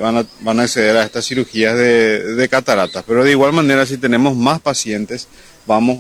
van a acceder a estas cirugías de cataratas. Pero de igual manera, si tenemos más pacientes, vamos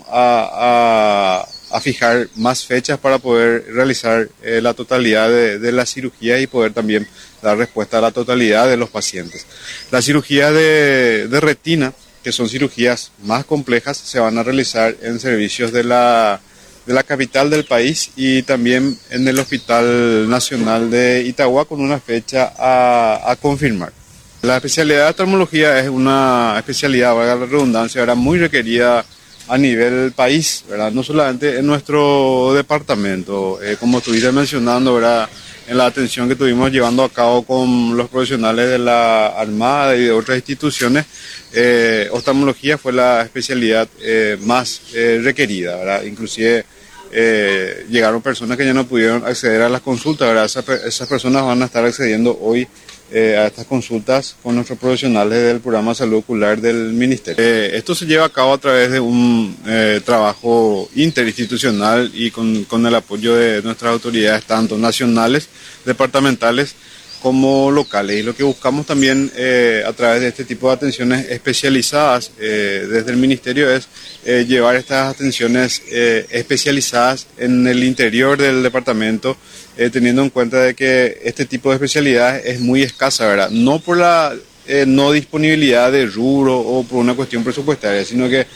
a fijar más fechas para poder realizar la totalidad de la cirugía y poder también dar respuesta a la totalidad de los pacientes. Las cirugías de retina, que son cirugías más complejas, se van a realizar en servicios de la capital del país y también en el Hospital Nacional de Itagua, con una fecha a confirmar. La especialidad de oftalmología es una especialidad, valga la redundancia, ¿verdad?, muy requerida a nivel país, ¿verdad?, no solamente en nuestro departamento. Como estuviste mencionando, ¿verdad?, en la atención que tuvimos llevando a cabo con los profesionales de la Armada y de otras instituciones, oftalmología fue la especialidad más requerida, ¿verdad? Inclusive llegaron personas que ya no pudieron acceder a las consultas, ¿verdad? Esas personas van a estar accediendo hoy a estas consultas con nuestros profesionales del programa de salud ocular del Ministerio. Esto se lleva a cabo a través de un trabajo interinstitucional y con el apoyo de nuestras autoridades, tanto nacionales, departamentales, como locales. Y lo que buscamos también a través de este tipo de atenciones especializadas desde el Ministerio es llevar estas atenciones especializadas en el interior del departamento, teniendo en cuenta de que este tipo de especialidades es muy escasa, ¿verdad? No por la no disponibilidad de rubro o por una cuestión presupuestaria, sino que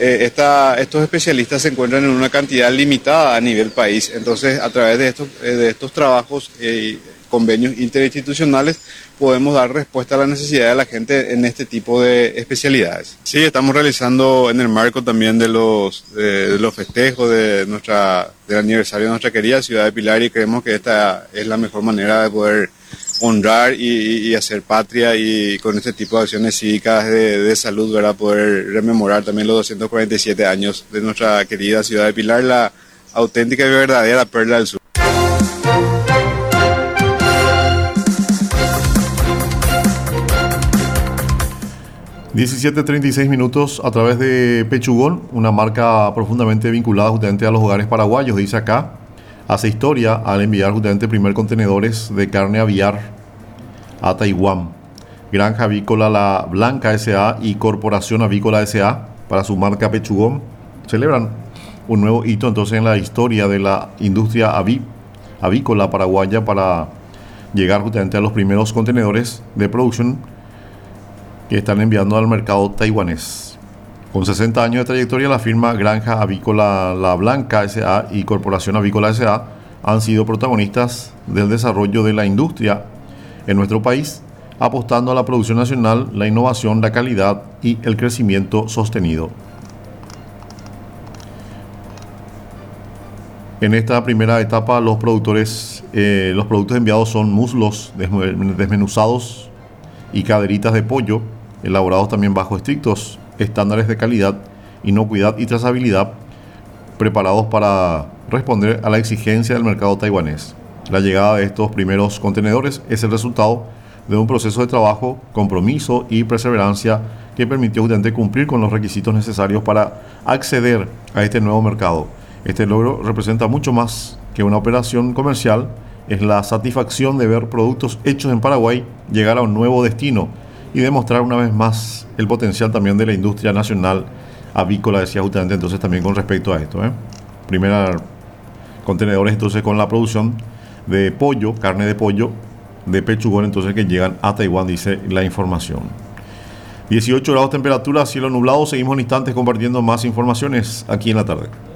estos especialistas se encuentran en una cantidad limitada a nivel país. Entonces, a través de estos trabajos convenios interinstitucionales, podemos dar respuesta a la necesidad de la gente en este tipo de especialidades. Sí, estamos realizando en el marco también de los festejos del aniversario de nuestra querida ciudad de Pilar, y creemos que esta es la mejor manera de poder honrar y hacer patria, y con este tipo de acciones cívicas de salud, ¿verdad?, poder rememorar también los 247 años de nuestra querida ciudad de Pilar, la auténtica y verdadera perla del sur. (17:36) a través de Pechugón, una marca profundamente vinculada justamente a los hogares paraguayos, dice acá. Hace historia al enviar justamente primer contenedores de carne aviar a Taiwán. Granja Avícola La Blanca S.A. y Corporación Avícola S.A. para su marca Pechugón celebran un nuevo hito entonces en la historia de la industria avícola paraguaya, para llegar justamente a los primeros contenedores de producción que están enviando al mercado taiwanés. Con 60 años de trayectoria, la firma Granja Avícola La Blanca S.A. y Corporación Avícola S.A. han sido protagonistas del desarrollo de la industria en nuestro país, apostando a la producción nacional, la innovación, la calidad y el crecimiento sostenido. En esta primera etapa, los productos enviados son muslos desmenuzados y caderitas de pollo, elaborados también bajo estrictos estándares de calidad, inocuidad y trazabilidad, preparados para responder a la exigencia del mercado taiwanés. La llegada de estos primeros contenedores es el resultado de un proceso de trabajo, compromiso y perseverancia que permitió justamente cumplir con los requisitos necesarios para acceder a este nuevo mercado. Este logro representa mucho más que una operación comercial, es la satisfacción de ver productos hechos en Paraguay llegar a un nuevo destino y demostrar una vez más el potencial también de la industria nacional avícola, decía justamente entonces también con respecto a esto. Primera contenedores entonces con la producción de pollo, carne de pollo de Pechugón, entonces que llegan a Taiwán, dice la información. 18 grados temperatura, cielo nublado. Seguimos en instantes compartiendo más informaciones aquí en la tarde.